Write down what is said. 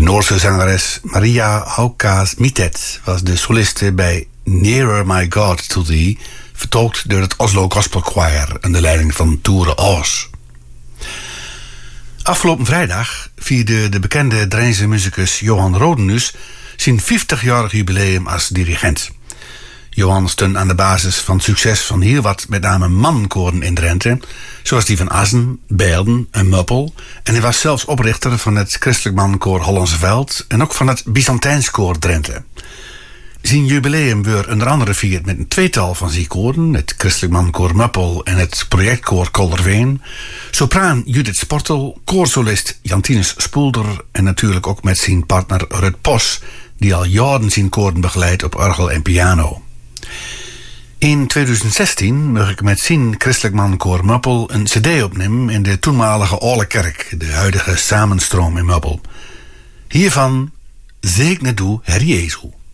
Noorse zangeres Maria Haukås-Mietet was de soliste bij Nearer My God to Thee, vertolkt door het Oslo Gospel Choir onder leiding van Tore Aas. Afgelopen vrijdag vierde de bekende Drijnse muzikus Johan Rodenus zijn 50-jarig jubileum als dirigent. Johan stond aan de basis van het succes van heel wat met name mannenkoren in Drenthe, zoals die van Assen, Beelden en Muppel, en hij was zelfs oprichter van het christelijk mannenkoor Hollandse Veld en ook van het Byzantijnskoor Drenthe. Zijn jubileum werd onder andere vierd met een tweetal van zijn koren, het christelijk mannenkoor Muppel en het projectkoor Kolderveen, sopraan Judith Sportel, koorsolist Jantinus Spoelder en natuurlijk ook met zijn partner Rut Pos, die al jaren zijn koren begeleidt op orgel en piano. In 2016 mag ik met zijn christelijk mannenkoor Muppel een cd opnemen in de toenmalige Oude Kerk, de huidige Samenstroom in Muppel. Hiervan Zegne du Herr Jesu.